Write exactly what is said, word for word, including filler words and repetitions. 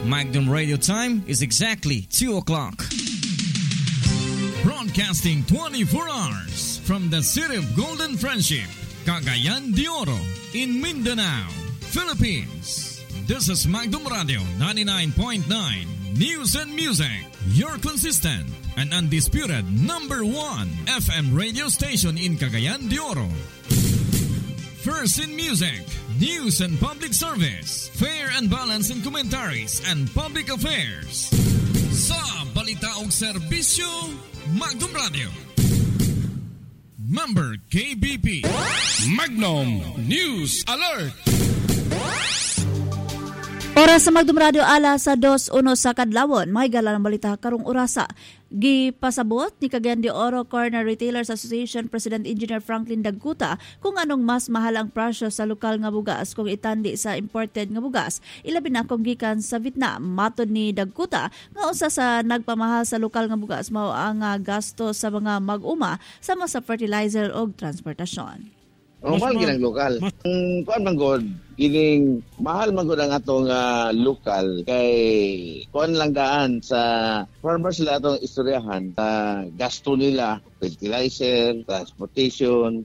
Magnum Radio time is exactly two o'clock. Broadcasting twenty-four hours from the city of Golden Friendship, Cagayan de Oro, in Mindanao, Philippines. This is Magnum Radio ninety-nine point nine News and Music, your consistent and undisputed number one F M radio station in Cagayan de Oro. First in music, news and public service, fair and balanced in commentaries and public affairs. Sa balita ug serbisyo, Magnum Radio. Member K B P. Magnum News Alert. Oras sa Magnum Radio alas sa dos uno sa kadlawon, mahigala ng balita karong orasa. Gipasabot ni Cagayan de Oro Corner Retailers Association President Engineer Franklin Dagkuta kung anong mas mahal ang presyo sa lokal nga bugas kung itandi sa imported nga bugas. Ilabi na kung gikan sa Vietnam. Matod ni Dagkuta nga usa sa nagpamahal sa lokal nga bugas mao ang uh, gasto sa mga mag-uma sama sa fertilizer o transportasyon. Ang mahal ginang lokal. Ang kuan man god, gining mahal man god ang atong uh, lokal kay kuan lang daan sa farmers sila atong istoryahan sa gasto nila, fertilizer, transportation,